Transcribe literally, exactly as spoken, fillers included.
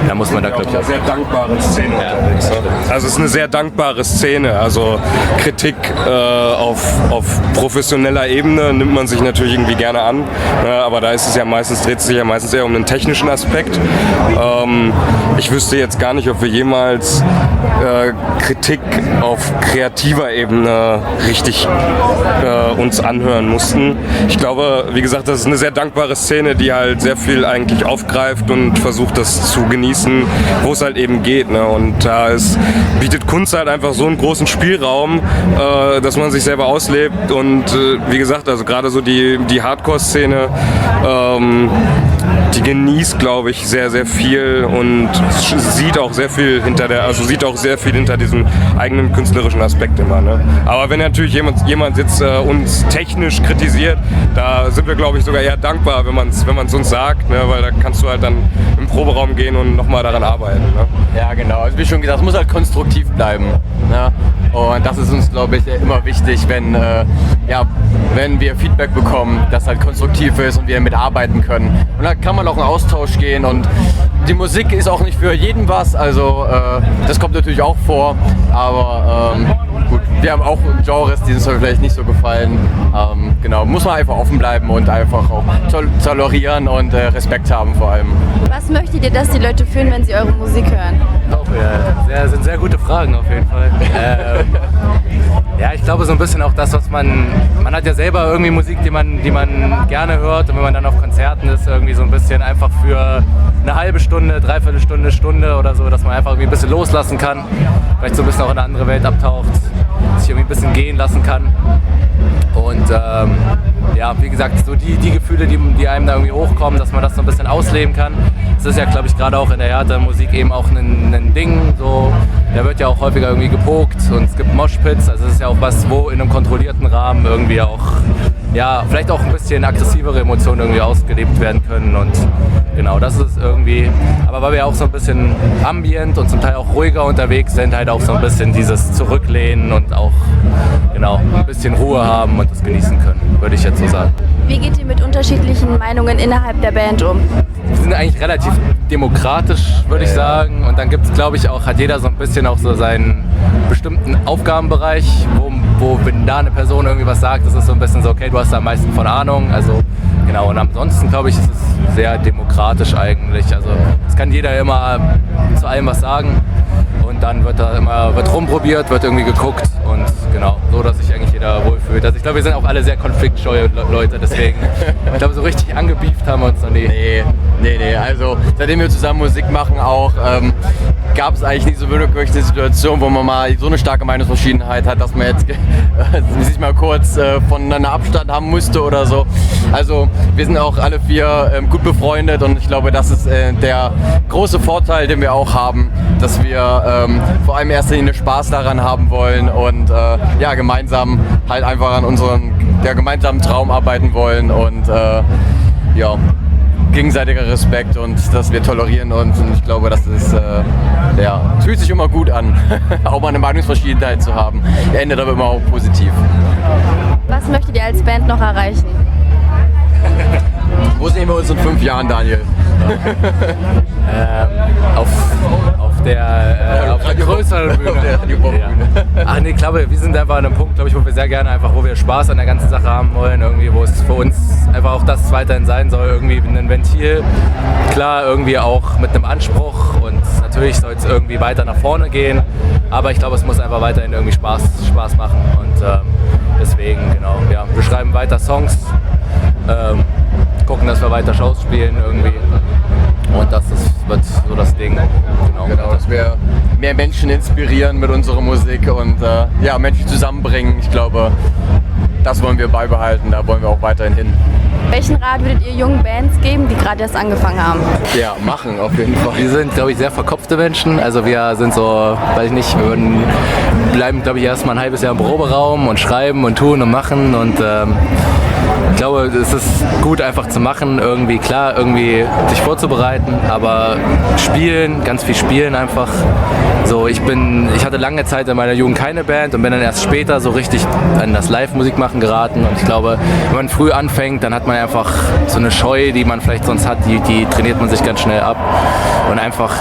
da muss man da, glaube ich, eine sehr dankbare Szene ja. unterwegs. Also es ist eine sehr dankbare Szene. Also Kritik äh, auf, auf professioneller Ebene nimmt man sich natürlich irgendwie gerne an. Ja, aber da ist es ja meistens, dreht es sich ja meistens eher um einen technischen Aspekt. Ähm, ich wüsste jetzt gar nicht, ob wir jemals äh, Kritik auf kreativer Ebene richtig äh, uns anhören mussten. Ich glaube, wie gesagt, das ist eine sehr dankbare Szene, die halt sehr viel eigentlich aufgreift und versucht, das zu genießen, wo es halt eben geht. Ne? Und da äh, bietet Kunst halt einfach so einen großen Spielraum, äh, dass man sich selber auslebt. Und äh, wie gesagt, also gerade so die, die Hardcore-Szene, ähm, die genießt, glaube ich, sehr, sehr viel und sieht auch sehr viel hinter der, also sieht auch sehr viel hinter diesem eigenen künstlerischen Aspekt immer. Ne? Aber wenn natürlich jemand, jemand jetzt äh, uns technisch kritisiert, da sind wir, glaube ich, sogar eher dankbar, wenn man es wenn man's uns sagt, ne? Weil da kannst du halt dann im Proberaum gehen und nochmal daran arbeiten. Ne? Ja, genau. Also wie schon gesagt, es muss halt konstruktiv bleiben. Ne? Und das ist uns, glaube ich, immer wichtig, wenn, äh, ja, wenn wir Feedback bekommen, das halt konstruktiv ist und wir damit arbeiten können. Und da kann man auch in Austausch gehen und die Musik ist auch nicht für jeden was, also äh, das kommt natürlich auch vor, aber ähm, gut, wir haben auch Genres, die uns vielleicht nicht so gefallen. Ähm, genau, muss man einfach offen bleiben und einfach auch tol- tolerieren und äh, Respekt haben vor allem. Was möchtet ihr, dass die Leute fühlen, wenn sie eure Musik hören? Auch, ja, sehr, sind sehr gute Fragen auf jeden Fall. ähm, ja, ich glaube so ein bisschen auch das, was man, man hat ja selber irgendwie Musik, die man, die man gerne hört und wenn man dann auf Konzerten ist, irgendwie so ein bisschen einfach für eine halbe Stunde, dreiviertel Stunde, Stunde oder so, dass man einfach irgendwie ein bisschen loslassen kann, vielleicht so ein bisschen auch in eine andere Welt abtaucht, sich irgendwie ein bisschen gehen lassen kann. Und ähm, ja, wie gesagt, so die, die Gefühle, die, die einem da irgendwie hochkommen, dass man das so ein bisschen ausleben kann. Das ist ja, glaube ich, gerade auch in der Härte-Musik eben auch ein, ein Ding. So, da wird ja auch häufiger irgendwie gepokt und es gibt Moshpits. Also es ist ja auch was, wo in einem kontrollierten Rahmen irgendwie auch, ja, vielleicht auch ein bisschen aggressivere Emotionen irgendwie ausgelebt werden können. Und genau, das ist irgendwie, aber weil wir auch so ein bisschen ambient und zum Teil auch ruhiger unterwegs sind, halt auch so ein bisschen dieses Zurücklehnen und auch, genau, ein bisschen Ruhe haben und das genießen können, würde ich jetzt so sagen. Wie geht ihr mit unterschiedlichen Meinungen innerhalb der Band um? Wir sind eigentlich relativ demokratisch, würde ich sagen. Und dann gibt es, glaube ich, auch, hat jeder so ein bisschen auch so seinen bestimmten Aufgabenbereich, wo, wo wenn da eine Person irgendwie was sagt, das ist so ein bisschen so, okay, du hast da am meisten von Ahnung. Also genau, und ansonsten, glaube ich, ist es sehr demokratisch eigentlich. Also es kann jeder immer zu allem was sagen. Und dann wird da immer wird rumprobiert, wird irgendwie geguckt und genau, so dass sich eigentlich jeder wohlfühlt. Also ich glaube, wir sind auch alle sehr konfliktscheue Leute, deswegen, ich glaube, so richtig angebieft haben wir uns noch nie. Nee, nee, nee, also seitdem wir zusammen Musik machen auch, ähm, gab es eigentlich nicht so wirklich eine Situation, wo man mal so eine starke Meinungsverschiedenheit hat, dass man jetzt sich mal kurz äh, voneinander Abstand haben musste oder so. Also wir sind auch alle vier ähm, gut befreundet und ich glaube, das ist äh, der große Vorteil, den wir auch haben, dass wir ähm, vor allem erst Linie Spaß daran haben wollen und äh, ja, gemeinsam halt einfach an unserem der gemeinsamen Traum arbeiten wollen und äh, ja, gegenseitiger Respekt und dass wir tolerieren uns und ich glaube, das ist, äh, ja, fühlt sich immer gut an, auch mal eine Meinungsverschiedenheit zu haben. Endet aber immer auch positiv. Was möchtet ihr als Band noch erreichen? Wo sehen wir uns in fünf Jahren, Daniel? ähm, auf, auf der, äh, auf der größeren Bühne. Ja. Ach nee, ich glaube, wir sind einfach an einem Punkt, glaube ich, wo wir sehr gerne einfach, wo wir Spaß an der ganzen Sache haben wollen, irgendwie, wo es für uns einfach auch das weiterhin sein soll, irgendwie ein Ventil, klar, irgendwie auch mit einem Anspruch und natürlich soll es irgendwie weiter nach vorne gehen, aber ich glaube, es muss einfach weiterhin irgendwie Spaß, Spaß machen und ähm, deswegen, genau, ja, wir schreiben weiter Songs, ähm, gucken, dass wir weiter Shows spielen irgendwie. Und das ist, wird so das Ding. Genau, genau, dass wir mehr Menschen inspirieren mit unserer Musik und äh, ja, Menschen zusammenbringen. Ich glaube, das wollen wir beibehalten, da wollen wir auch weiterhin hin. Welchen Rat würdet ihr jungen Bands geben, die gerade erst angefangen haben? Ja, machen auf jeden Fall. Wir sind, glaube ich, sehr verkopfte Menschen. Also wir sind so, weiß ich nicht, wir würden, bleiben, glaube ich, erst mal ein halbes Jahr im Proberaum und schreiben und tun und machen und ähm, ich glaube, es ist gut einfach zu machen, irgendwie klar, irgendwie sich vorzubereiten, aber spielen, ganz viel spielen einfach. So, ich bin, ich hatte lange Zeit in meiner Jugend keine Band und bin dann erst später so richtig an das Live-Musik machen geraten und ich glaube, wenn man früh anfängt, dann hat man einfach so eine Scheu, die man vielleicht sonst hat, die, die trainiert man sich ganz schnell ab und einfach